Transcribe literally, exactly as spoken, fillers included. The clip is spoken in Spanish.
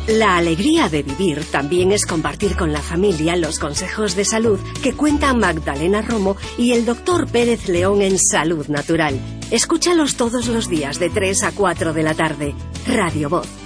La alegría de vivir también es compartir con la familia los consejos de salud que cuentan Magdalena Romo y el doctor Pérez León en Salud Natural. Escúchalos todos los días de tres a cuatro de la tarde. Radio Voz.